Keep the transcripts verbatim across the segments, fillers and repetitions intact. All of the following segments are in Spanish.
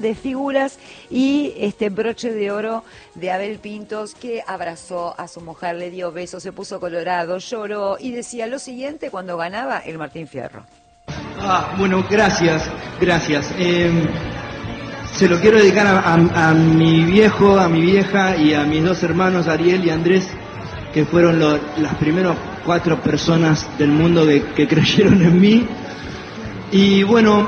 de figuras y este broche de oro de Abel Pintos, que abrazó a su mujer, le dio besos, se puso colorado, lloró y decía lo siguiente cuando ganaba el Martín Fierro. Ah, bueno, gracias, gracias. Eh, se lo quiero dedicar a, a, a mi viejo, a mi vieja y a mis dos hermanos, Ariel y Andrés, que fueron lo, las primeras cuatro personas del mundo que, que creyeron en mí. Y bueno,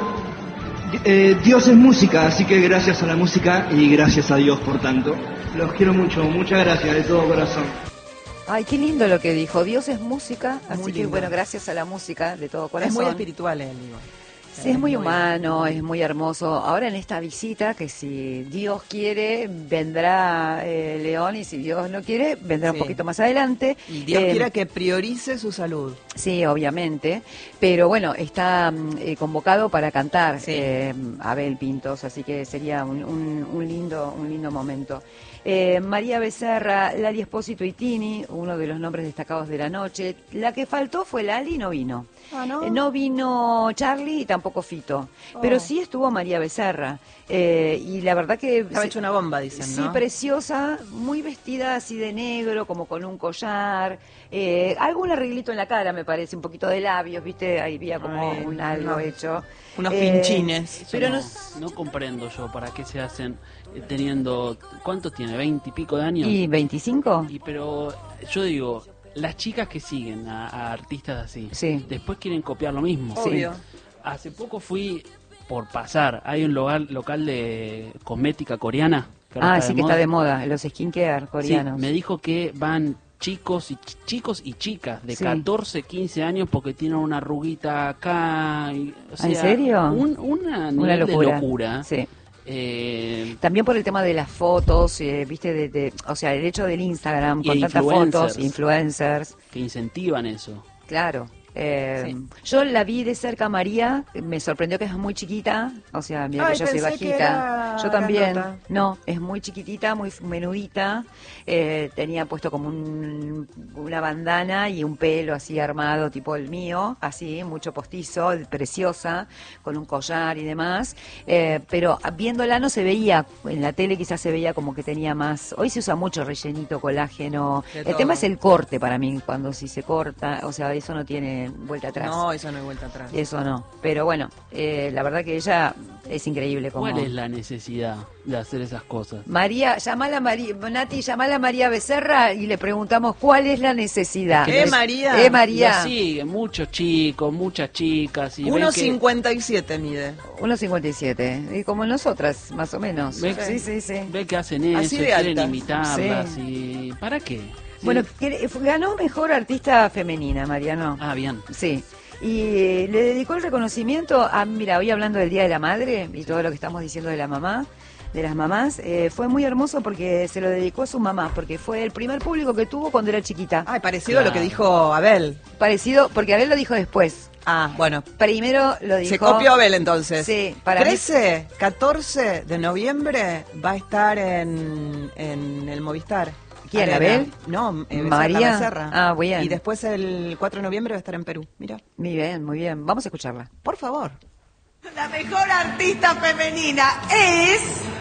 eh, Dios es música, así que gracias a la música y gracias a Dios por tanto. Los quiero mucho, muchas gracias de todo corazón. Ay, qué lindo lo que dijo. Dios es música, así Muy que lindo. bueno, gracias a la música de todo corazón. Es muy espiritual él, digo. Sí, es muy humano, es muy hermoso. Ahora en esta visita, que si Dios quiere, vendrá eh, León, y si Dios no quiere, vendrá Sí. un poquito más adelante. Y Dios Eh, quiera que priorice su salud. Sí, obviamente, pero bueno, está mm, eh, convocado para cantar Sí. eh, Abel Pintos, así que sería un, un, un lindo un lindo momento. Eh, María Becerra, Lali Espósito y Tini, uno de los nombres destacados de la noche. La que faltó fue Lali, no vino. Ah, ¿no? Eh, no vino Charlie y tampoco Fito, Oh. pero sí estuvo María Becerra. Eh, y la verdad que... Estaba se- hecho una bomba, dicen, Sí, ¿no? preciosa, muy vestida así de negro, como con un collar, eh, algún arreglito en la cara, me parece, un poquito de labios, ¿viste? Ahí había como Ay, un algo no. hecho. Unos Eh, pinchines. Eso Pero no, nos- no comprendo yo para qué se hacen eh, teniendo, ¿cuántos tiene? ¿Veinte y pico de años? ¿Y veinticinco? Y pero yo digo, las chicas que siguen a, a artistas así, Sí. después quieren copiar lo mismo. Obvio. Hace poco fui por pasar, hay un local, local de cosmética coreana. Que ahora Ah, está sí de que moda. está de moda, los skincare Sí, coreanos. me dijo que van chicos y ch- chicos y chicas de Sí. catorce, quince años porque tienen una arruguita acá. y- o ¿En sea, serio? Un, una, Una nivel locura. de locura. Sí. Eh, También por el tema de las fotos, eh, viste, de, de- o sea, el hecho del Instagram Y con de tantas influencers. fotos, influencers, que incentivan eso. claro. Eh, Sí. Yo la vi de cerca a María, me sorprendió que es muy chiquita, o sea, mira Ay, que yo soy pensé que bajita. era Yo también. grandota. No, es muy chiquitita, muy menudita. Eh, tenía puesto como un- una bandana y un pelo así armado, tipo el mío, así, mucho postizo, preciosa, con un collar y demás. Eh, pero viéndola no se veía, en la tele quizás se veía como que tenía más. Hoy se usa mucho rellenito, colágeno. De El todo. tema es el corte para mí, cuando si se corta, o sea, eso no tiene vuelta atrás. No, eso no hay vuelta atrás. Eso no. Pero bueno, eh, la verdad que ella es increíble. Como... ¿Cuál es la necesidad de hacer esas cosas? María, llamala a María, Nati, llamala a María Becerra y le preguntamos cuál es la necesidad. ¿Eh, María? Eh, María. Lo siguen muchos chicos, muchas chicas. y ven uno que- cincuenta y siete mide. uno cincuenta y siete. Y como nosotras, más o menos. Ve, Sí, sí, sí. ve que hacen eso, Así de quieren altas. imitarlas. Sí. y ¿para qué? Sí. Bueno, que- ganó mejor artista femenina, Mariano. Ah, bien. Sí. Y eh, le dedicó el reconocimiento a, mira, hoy hablando del Día de la Madre y todo lo que estamos diciendo de la mamá, de las mamás, eh, fue muy hermoso porque se lo dedicó a su mamá, porque fue el primer público que tuvo cuando era chiquita. Ay, parecido a lo que Claro. dijo Abel. Parecido, porque Abel lo dijo después. Ah, bueno. Primero lo dijo... Se copió Abel entonces. Sí, para mí- trece, catorce de noviembre va a estar en, en el Movistar. ¿Quién, Arena. Abel? No, eh, Becerra, María. Becerra. Ah, bien. Y después el cuatro de noviembre va a estar en Perú. Mira, Muy bien, muy bien. Vamos a escucharla. por favor. La mejor artista femenina es...